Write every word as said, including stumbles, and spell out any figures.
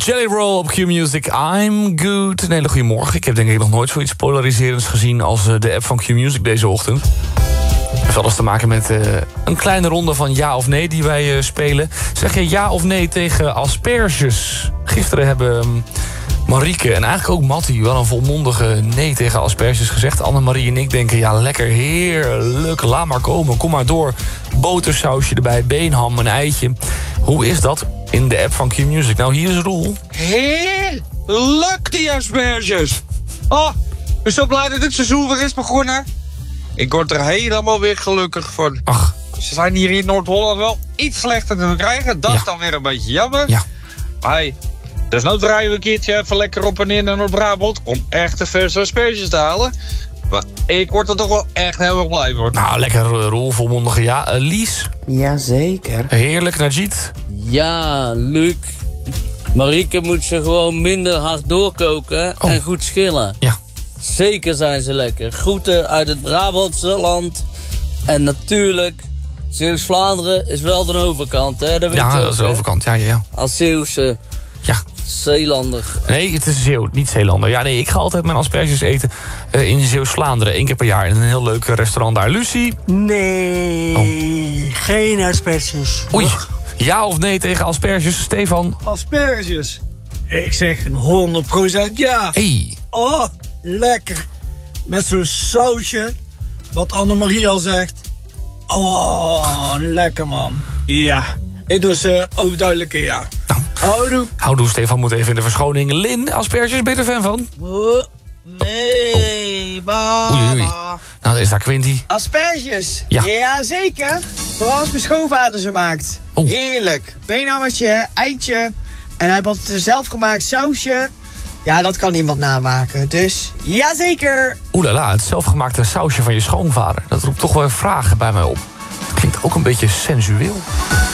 Jelly Roll op Q-Music, I'm good. Een hele goede morgen. Ik heb denk ik nog nooit zoiets polariserends gezien als de app van Q-Music deze ochtend. Het heeft alles te maken met uh, een kleine ronde van ja of nee die wij uh, spelen. Zeg je ja of nee tegen asperges? Gisteren hebben um, Marieke en eigenlijk ook Mattie wel een volmondige nee tegen asperges gezegd. Annemarie en ik denken, ja lekker, heerlijk, laat maar komen, kom maar door. Botersausje erbij, beenham, een eitje. Hoe is dat in de app van Q-Music? Nou, hier is Roel. Heerlijk, die asperges. Oh, ik ben zo blij dat dit seizoen weer is begonnen. Ik word er helemaal weer gelukkig van. Ach. Ze zijn hier in Noord-Holland wel iets slechter te krijgen. Dat is ja. dan weer een beetje jammer. Ja. Maar hey, dus nou draaien we een keertje even lekker op en neer naar Noord-Brabant om echte verse asperges te halen. Maar ik word er toch wel echt heel erg blij van. Nou, lekker Roel, volmondige ja. Uh, Lies? Jazeker. Heerlijk, Najit? Ja, Luc. Marieke moet ze gewoon minder hard doorkoken oh. en goed schillen. Ja. Zeker zijn ze lekker. Groeten uit het Brabantse land. En natuurlijk, Zeeuws-Vlaanderen is wel de overkant, hè? Dat weet ja, je dat is de overkant, ja, ja, ja. Als Zeeuwse ja. Zeelander. Nee, het is Zeeuw, niet Zeelander. Ja, nee, ik ga altijd mijn asperges eten uh, in Zeeuws-Vlaanderen. Eén keer per jaar in een heel leuk restaurant daar. Lucie? Nee, oh. geen asperges. Oei, ja of nee tegen asperges? Stefan? Asperges? Ik zeg een honderd procent ja. Hey. Oh, lekker. Met zo'n sausje, wat Annemarie al zegt. Oh, lekker man. Ja, ik doe ze overduidelijke ja. Nou, houdoe. Houdoe, Stefan moet even in de verschoning. Lin, asperges, ben je er fan van? Oh, nee, baba. Oei, oei. Nou, daar is daar Quinty. Asperges? Ja. Ja, zeker. Vooral als mijn schoonvader ze maakt. Oh. Heerlijk. Beenhammetje, eitje. En hij had het zelf gemaakt sausje. Ja, dat kan niemand namaken. Dus, jazeker. Oelala, het zelfgemaakte sausje van je schoonvader. Dat roept toch wel vragen bij mij op. Het klinkt ook een beetje sensueel.